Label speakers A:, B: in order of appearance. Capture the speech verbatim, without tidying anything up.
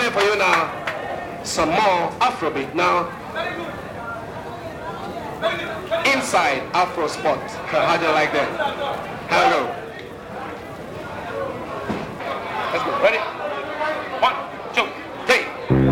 A: playing for you now some more Afrobeat. Now, inside Afro spot. How do you like that? Hello.